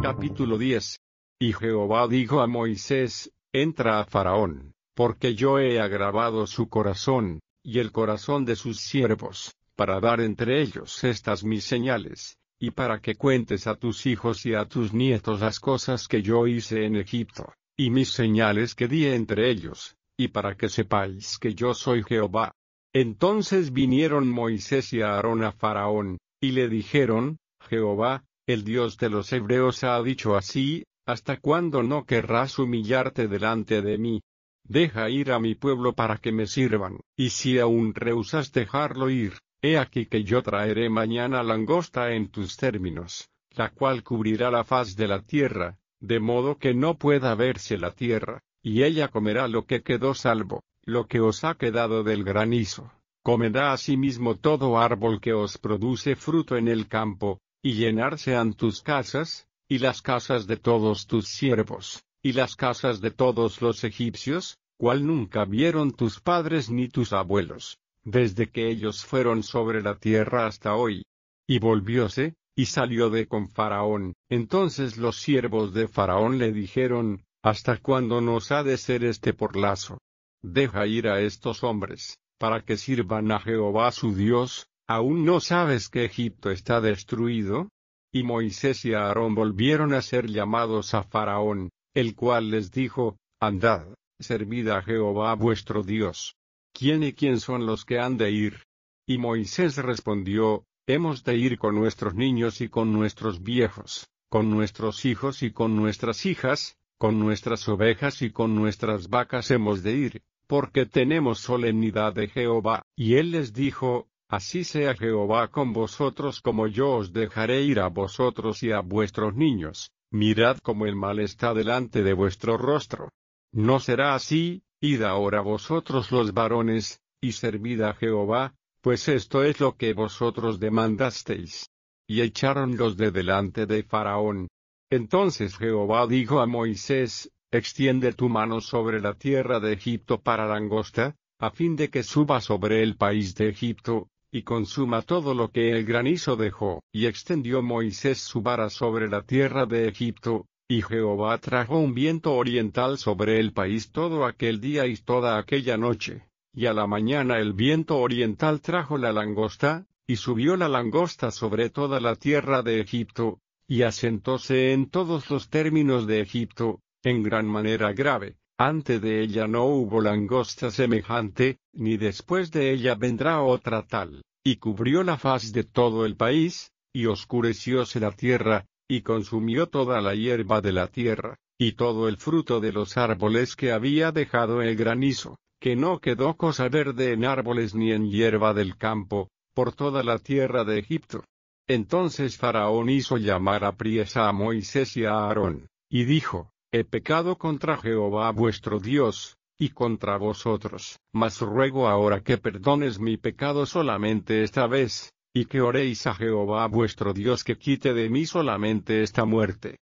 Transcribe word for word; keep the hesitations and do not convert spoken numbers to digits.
Capítulo diez. Y Jehová dijo a Moisés: Entra a Faraón, porque yo he agravado su corazón, y el corazón de sus siervos, para dar entre ellos estas mis señales, y para que cuentes a tus hijos y a tus nietos las cosas que yo hice en Egipto, y mis señales que di entre ellos, y para que sepáis que yo soy Jehová. Entonces vinieron Moisés y Aarón a Faraón, y le dijeron: Jehová, el Dios de los hebreos ha dicho así: ¿Hasta cuándo no querrás humillarte delante de mí? Deja ir a mi pueblo para que me sirvan, y si aún rehusas dejarlo ir, he aquí que yo traeré mañana langosta en tus términos, la cual cubrirá la faz de la tierra, de modo que no pueda verse la tierra, y ella comerá lo que quedó salvo, lo que os ha quedado del granizo. Comerá asimismo todo árbol que os produce fruto en el campo, y llenarse han tus casas, y las casas de todos tus siervos, y las casas de todos los egipcios, cual nunca vieron tus padres ni tus abuelos, desde que ellos fueron sobre la tierra hasta hoy. Y volvióse, y salió de con Faraón. Entonces los siervos de Faraón le dijeron: ¿Hasta cuándo nos ha de ser este por lazo? Deja ir a estos hombres, para que sirvan a Jehová su Dios. ¿Aún no sabes que Egipto está destruido? Y Moisés y Aarón volvieron a ser llamados a Faraón, el cual les dijo: Andad, servid a Jehová vuestro Dios. ¿Quién y quién son los que han de ir? Y Moisés respondió: Hemos de ir con nuestros niños y con nuestros viejos, con nuestros hijos y con nuestras hijas, con nuestras ovejas y con nuestras vacas hemos de ir, porque tenemos solemnidad de Jehová. Y él les dijo: Así sea Jehová con vosotros como yo os dejaré ir a vosotros y a vuestros niños. Mirad cómo el mal está delante de vuestro rostro. No será así. Id ahora vosotros los varones, y servid a Jehová, pues esto es lo que vosotros demandasteis. Y echáronlos de delante de Faraón. Entonces Jehová dijo a Moisés: Extiende tu mano sobre la tierra de Egipto para langosta, a fin de que suba sobre el país de Egipto, y consuma todo lo que el granizo dejó. Y extendió Moisés su vara sobre la tierra de Egipto, y Jehová trajo un viento oriental sobre el país todo aquel día y toda aquella noche, y a la mañana el viento oriental trajo la langosta, y subió la langosta sobre toda la tierra de Egipto, y asentóse en todos los términos de Egipto, en gran manera grave. Antes de ella no hubo langosta semejante, ni después de ella vendrá otra tal, y cubrió la faz de todo el país, y oscurecióse la tierra, y consumió toda la hierba de la tierra, y todo el fruto de los árboles que había dejado el granizo, que no quedó cosa verde en árboles ni en hierba del campo, por toda la tierra de Egipto. Entonces Faraón hizo llamar apriesa a Moisés y a Aarón, y dijo: He pecado contra Jehová vuestro Dios, y contra vosotros, mas ruego ahora que perdones mi pecado solamente esta vez, y que oréis a Jehová vuestro Dios que quite de mí solamente esta muerte.